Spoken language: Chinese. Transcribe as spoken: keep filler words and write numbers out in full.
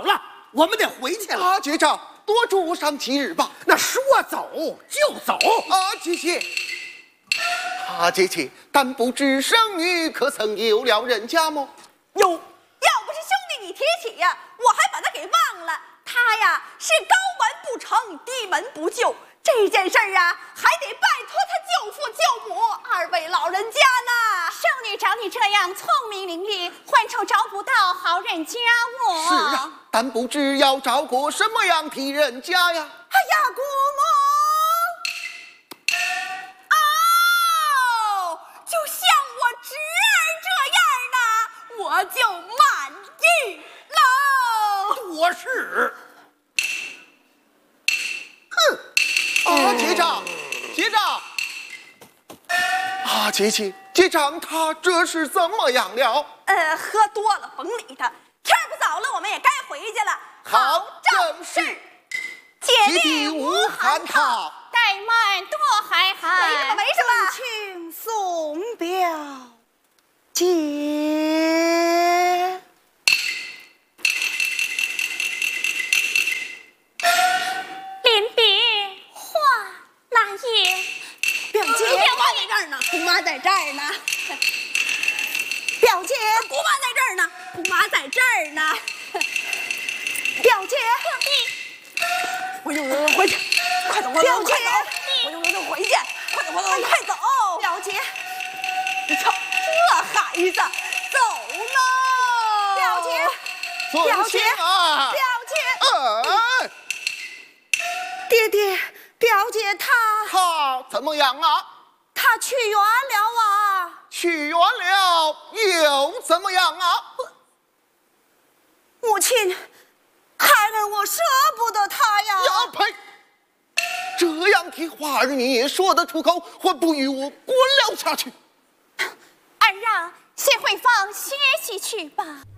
早了，我们得回去了。 啊，局长，多住上几日吧。 那说走就走。 啊，姐姐。啊，姐姐，但不知生女可曾有了人家么？ 有，要不是兄弟你提起呀，我还把他给忘了。他呀是高门不成，低门不就。这件事儿啊，还得拜托他舅父舅母二位老人家呢。 少女找你这样聪明伶俐，换处找不到好人家我。 是啊，但不知要找个什么样的人家呀？ 哎呀，姑母，哦，就像我侄儿这样的，我就满意喽。 多事。 哼。啊，结账，结账！啊，姐姐，结账，他这是怎么样了？ 呃，喝多了，甭理他。天儿不早了，我们也该回去了。 好，正是。 姐弟无喊他， 怠慢多海涵。 没什么，没什么。 请送表姐。 临别话那夜， 表姐， 姑妈在这儿呢，姑妈在这儿呢。 表姐， 姑妈在这儿呢，姑妈在这儿呢。 表姐， 我有人回去，快走，快走， 表姐快走！我有人回去，快走，快走，快走！ 表姐， 你瞧，这孩子，走喽！ 表姐， 尊亲啊！ 表姐， 哎， 爹爹，表姐她他怎么样啊？ 她去远了啊！ 去远了又怎么样啊？ 母亲，孩儿我舍不得她呀！ 呀呸！这样的话儿你也说得出口，还不与我滚了下去？ 儿让谢慧芳歇息去吧。